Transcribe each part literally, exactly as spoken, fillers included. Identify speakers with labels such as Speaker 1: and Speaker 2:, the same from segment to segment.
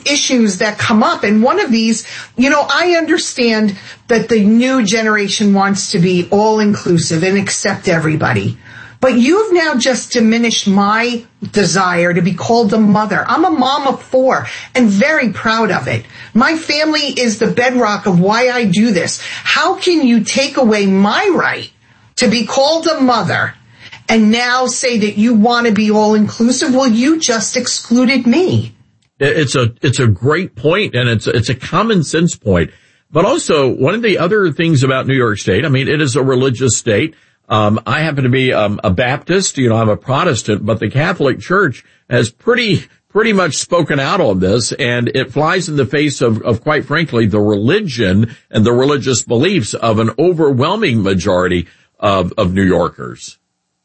Speaker 1: issues that come up. And one of these, you know, I understand that the new generation wants to be all inclusive and accept everybody. But you've now just diminished my desire to be called a mother. I'm a mom of four and very proud of it. My family is the bedrock of why I do this. How can you take away my right to be called a mother and now say that you want to be all inclusive? Well, you just excluded me.
Speaker 2: It's a, it's a great point, and it's, it's a common sense point. But also, one of the other things about New York State, I mean, it is a religious state. Um, I happen to be um, a Baptist, you know, I'm a Protestant, but the Catholic Church has pretty, pretty much spoken out on this, and it flies in the face of, of, quite frankly, the religion and the religious beliefs of an overwhelming majority of, of New Yorkers.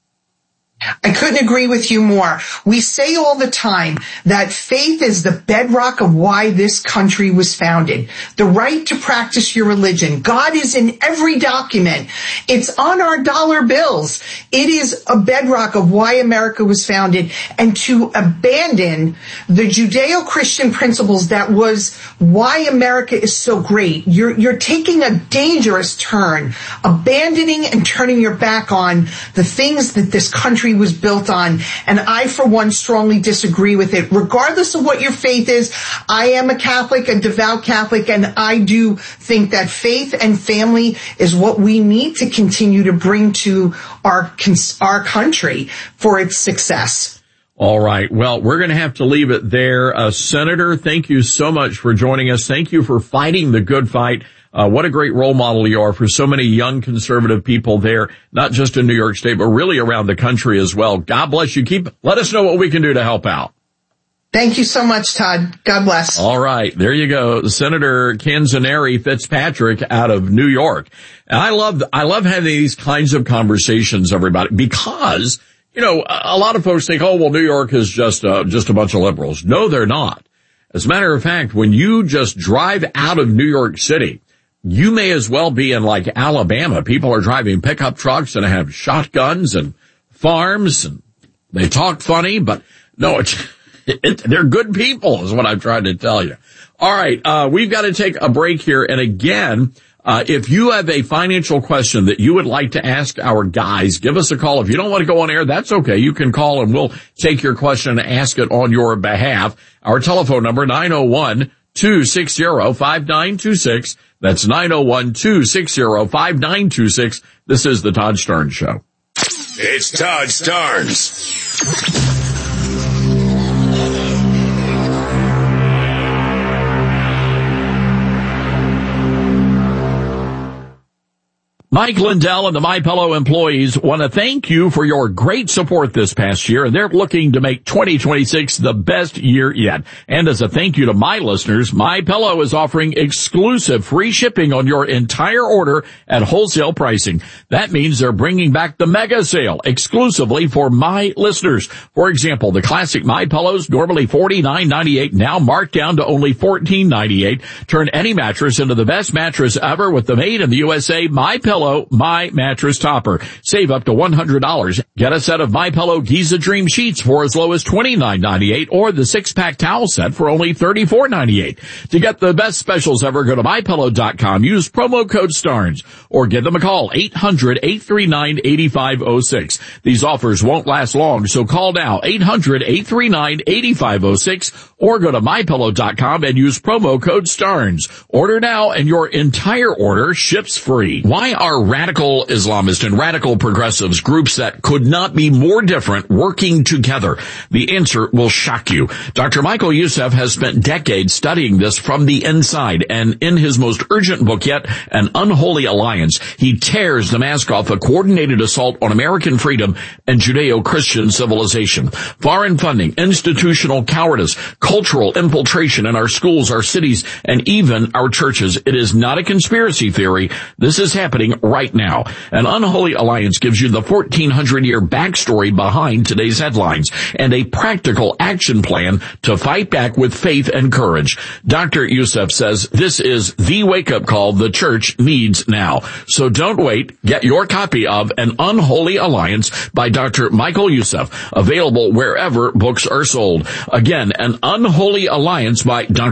Speaker 1: I couldn't agree with you more. We say all the time that faith is the bedrock of why this country was founded. The right to practice your religion. God is in every document. It's on our dollar bills. It is a bedrock of why America was founded. And to abandon the Judeo-Christian principles that was why America is so great, you're, you're taking a dangerous turn, abandoning and turning your back on the things that this country was built on. And I, for one, strongly disagree with it. Regardless of what your faith is, I am a Catholic, a devout Catholic, and I do think that faith and family is what we need to continue to bring to our, our country for its success.
Speaker 2: All right. Well, we're going to have to leave it there. Uh, Senator, thank you so much for joining us. Thank you for fighting the good fight. Uh, what a great role model you are for so many young conservative people there, not just in New York State, but really around the country as well. God bless you. Keep, let us know what we can do to help out.
Speaker 1: Thank you so much, Todd. God bless.
Speaker 2: All right. There you go. Senator Canzoneri Fitzpatrick out of New York. And I love, I love having these kinds of conversations, everybody, because, you know, a lot of folks think, oh, well, New York is just, uh, just a bunch of liberals. No, they're not. As a matter of fact, when you just drive out of New York City, you may as well be in like Alabama. People are driving pickup trucks and have shotguns and farms, and they talk funny, but no, it's, it, they're good people is what I'm trying to tell you. All right. Uh, we've got to take a break here. And again, uh, if you have a financial question that you would like to ask our guys, give us a call. If you don't want to go on air, that's okay. You can call and we'll take your question and ask it on your behalf. Our telephone number, nine oh one, two six zero, five nine two six. That's nine oh one, two six zero, five nine two six. This is the Todd Starnes Show.
Speaker 3: It's Todd Starnes.
Speaker 2: Mike Lindell and the MyPillow employees want to thank you for your great support this past year, and they're looking to make twenty twenty-six the best year yet. And as a thank you to my listeners, MyPillow is offering exclusive free shipping on your entire order at wholesale pricing. That means they're bringing back the mega sale exclusively for my listeners. For example, the classic MyPillows, normally forty-nine ninety-eight, now marked down to only fourteen ninety-eight. Turn any mattress into the best mattress ever with the made in the U S A MyPillow My Mattress Topper. Save up to one hundred dollars. Get a set of MyPillow Giza Dream Sheets for as low as twenty-nine ninety-eight, or the six-pack towel set for only thirty-four ninety-eight. To get the best specials ever, go to my pillow dot com. Use promo code STARNS or give them a call, eight hundred, eight three nine, eight five zero six. These offers won't last long, so call now, eight hundred, eight three nine, eight five zero six, or go to my pillow dot com and use promo code STARNS. Order now and your entire order ships free. Why are radical Islamists and radical progressives, groups that could not be more different, working together? The answer will shock you. Doctor Michael Youssef has spent decades studying this from the inside, and in his most urgent book yet, An Unholy Alliance, he tears the mask off a coordinated assault on American freedom and Judeo-Christian civilization. Foreign funding, institutional cowardice, cultural infiltration in our schools, our cities, and even our churches. It is not a conspiracy theory. This is happening right now. An Unholy Alliance gives you the fourteen hundred year backstory behind today's headlines and a practical action plan to fight back with faith and courage. Doctor Youssef says this is the wake-up call the church needs now. So don't wait. Get your copy of An Unholy Alliance by Doctor Michael Youssef, available wherever books are sold. Again, An Unholy Alliance by Doctor